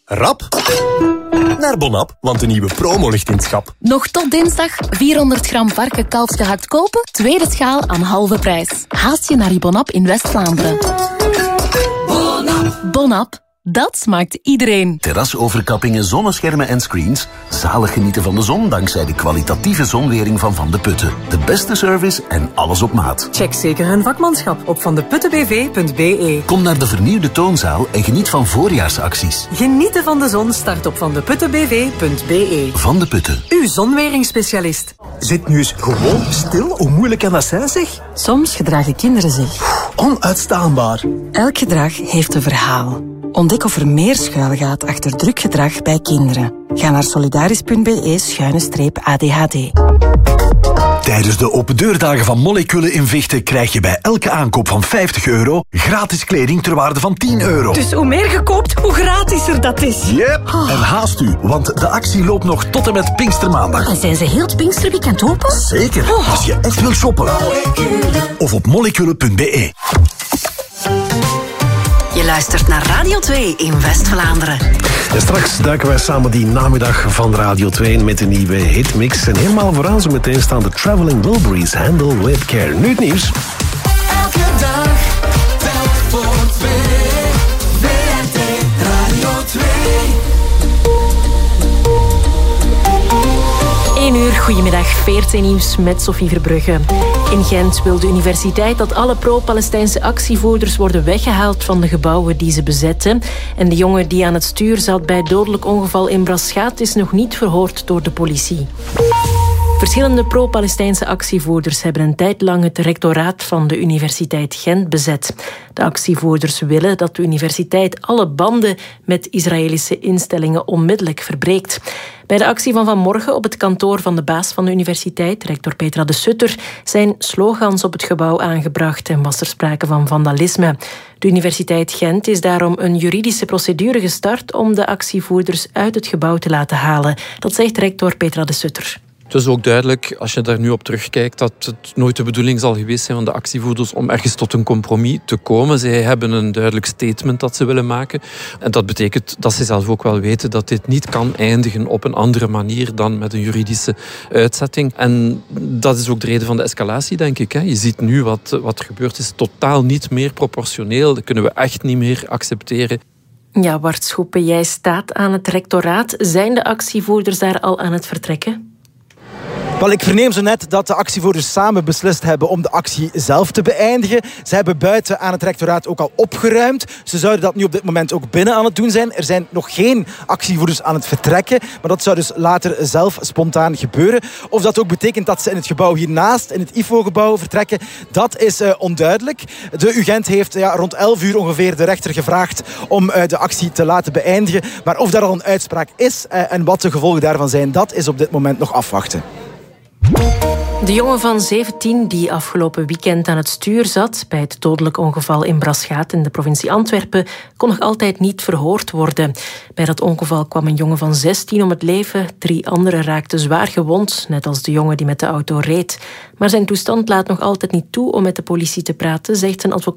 Rap naar Bonap, want de nieuwe promo ligt in het schap. Nog tot dinsdag 400 gram varken kalfsgehakt kopen, tweede schaal aan halve prijs. Haast je naar je Bonap in West-Vlaanderen. Bonap, dat smaakt iedereen. Terrasoverkappingen, zonneschermen en screens. Zalig genieten van de zon dankzij de kwalitatieve zonwering van Van de Putten. De beste service en alles op maat. Check zeker hun vakmanschap op vandeputtenbv.be. Kom naar de vernieuwde toonzaal en geniet van voorjaarsacties. Genieten van de zon start op vandeputtenbv.be. Van de Putten. Uw zonweringsspecialist. Zit nu eens gewoon stil. Hoe moeilijk kan dat zijn, zeg? Soms gedragen kinderen zich. Onuitstaanbaar. Elk gedrag heeft een verhaal. Ontdek of er meer schuil gaat achter druk gedrag bij kinderen. Ga naar solidaris.be/ADHD. Tijdens de opendeurdagen van Molecule in Vechten krijg je bij elke aankoop van €50 gratis kleding ter waarde van €10. Dus hoe meer je koopt, hoe gratisser dat is. Yep. En haast u, want de actie loopt nog tot en met Pinkstermaandag. En zijn ze heel het Pinksterweekend open? Zeker, als je echt wil shoppen. Of op molecule.be. Je luistert naar Radio 2 in West-Vlaanderen. En straks duiken wij samen die namiddag van Radio 2 met een nieuwe hitmix. En helemaal vooraan zo meteen staan de Traveling Wilburys, Handle With Care. Nu het nieuws. Elke dag, telk voor twee. WRT Radio 2. 1 uur, goedemiddag, VRT Nieuws met Sophie Verbrugge. In Gent wil de universiteit dat alle pro-Palestijnse actievoerders worden weggehaald van de gebouwen die ze bezetten. En de jongen die aan het stuur zat bij het dodelijk ongeval in Braschaat is nog niet verhoord door de politie. Verschillende pro-Palestijnse actievoerders hebben een tijd lang het rectoraat van de Universiteit Gent bezet. De actievoerders willen dat de universiteit alle banden met Israëlische instellingen onmiddellijk verbreekt. Bij de actie van vanmorgen op het kantoor van de baas van de universiteit, rector Petra de Sutter, zijn slogans op het gebouw aangebracht en was er sprake van vandalisme. De Universiteit Gent is daarom een juridische procedure gestart om de actievoerders uit het gebouw te laten halen. Dat zegt rector Petra de Sutter. Het is ook duidelijk, als je daar nu op terugkijkt, dat het nooit de bedoeling zal geweest zijn van de actievoerders om ergens tot een compromis te komen. Zij hebben een duidelijk statement dat ze willen maken. En dat betekent dat ze zelf ook wel weten dat dit niet kan eindigen op een andere manier dan met een juridische uitzetting. En dat is ook de reden van de escalatie, denk ik. Je ziet nu wat er gebeurt is totaal niet meer proportioneel. Dat kunnen we echt niet meer accepteren. Ja, Bart Schoepen, jij staat aan het rectoraat. Zijn de actievoerders daar al aan het vertrekken? Wel, ik verneem zo net dat de actievoerders samen beslist hebben om de actie zelf te beëindigen. Ze hebben buiten aan het rectoraat ook al opgeruimd. Ze zouden dat nu op dit moment ook binnen aan het doen zijn. Er zijn nog geen actievoerders aan het vertrekken, maar dat zou dus later zelf spontaan gebeuren. Of dat ook betekent dat ze in het gebouw hiernaast, in het IFO-gebouw, vertrekken, dat is onduidelijk. De UGent heeft rond 11 uur ongeveer de rechter gevraagd om de actie te laten beëindigen. Maar of daar al een uitspraak is en wat de gevolgen daarvan zijn, dat is op dit moment nog afwachten. De jongen van 17 die afgelopen weekend aan het stuur zat bij het dodelijk ongeval in Braschaat in de provincie Antwerpen kon nog altijd niet verhoord worden. Bij dat ongeval kwam een jongen van 16 om het leven. 3 anderen raakten zwaar gewond, net als de jongen die met de auto reed. Maar zijn toestand laat nog altijd niet toe om met de politie te praten, zegt een